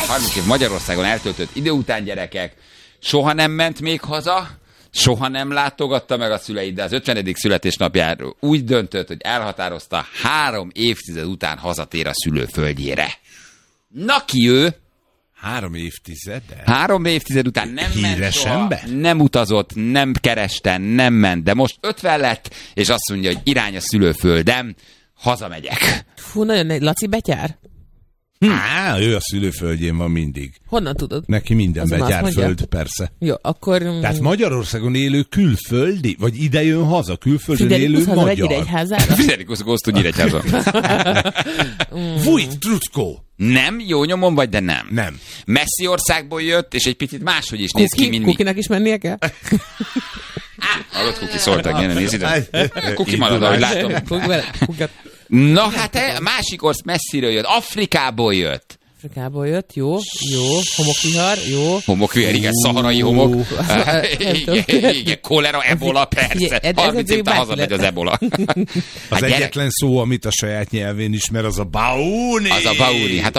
30 év Magyarországon eltöltött idő után, gyerekek, soha nem ment még haza, soha nem látogatta meg a szüleit, de az 50. születésnapjáról úgy döntött, hogy elhatározta, 3 évtized után hazatér a szülőföldjére. Na ki ő? 3 évtizede? 3 évtized után nem ment soha, ember? nem utazott, nem keresten, nem ment, de most 50 lett, és azt mondja, hogy irány a szülőföldem, hazamegyek. Fú, nagyon Laci betyár? Ő a szülőföldjén van mindig. Honnan tudod? Neki minden Azon azt betyárföld, mondja? persze. Jó, akkor... Tehát Magyarországon élő külföldi, vagy ide jön haza, külföldön élő Friderikus hazamegy magyar. Nyíregyházára? Friderikus Góztú Nyíregyházon. Vujt, Trutko! Nem? Jó nyomon vagy, de nem. Nem. Messzi országból jött, és egy picit máshogy is néz ki, mint mi. Kukinak is mennie kell? Hallott, Kuki szóltak, nézd ide. Kuki marad, ahogy látom. Na hát, másik ország messziről jött, Afrikából jött. Afrikából jött, jó, homokvihar, jó. Homokvihar, igen, szaharai homok. Igen, kolera, ebola, persze. 30 év hazamegy az ebola. Az egyetlen szó, amit a saját nyelvén ismer, az a baúni. Az a baúni. Hát